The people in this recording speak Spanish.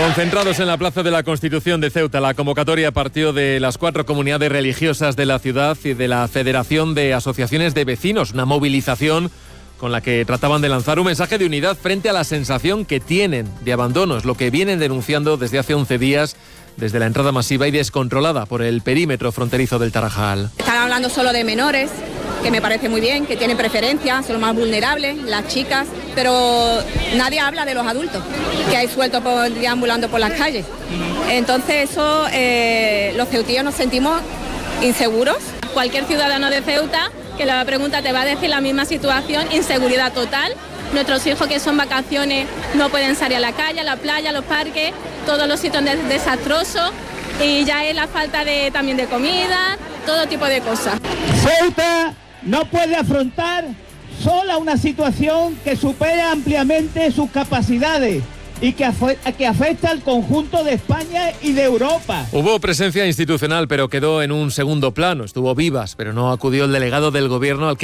Concentrados en la Plaza de la Constitución de Ceuta, la convocatoria partió de las 4 comunidades religiosas de la ciudad y de la Federación de Asociaciones de Vecinos, una movilización con la que trataban de lanzar un mensaje de unidad frente a la sensación que tienen de abandono, es lo que vienen denunciando desde hace 11 días, desde la entrada masiva y descontrolada por el perímetro fronterizo del Tarajal. Están hablando solo de menores, que me parece muy bien, que tienen preferencia, son los más vulnerables, las chicas, pero nadie habla de los adultos que hay sueltos deambulando por las calles. Entonces eso, los ceutíes nos sentimos inseguros. Cualquier ciudadano de Ceuta que la pregunta te va a decir la misma situación, inseguridad total. Nuestros hijos que son vacaciones no pueden salir a la calle, a la playa, a los parques, todos los sitios desastrosos, y ya es la falta también de comida, todo tipo de cosas. Ceuta no puede afrontar sola una situación que supera ampliamente sus capacidades y que afecta al conjunto de España y de Europa. Hubo presencia institucional, pero quedó en un segundo plano. Estuvo Vivas, pero no acudió el delegado del Gobierno al que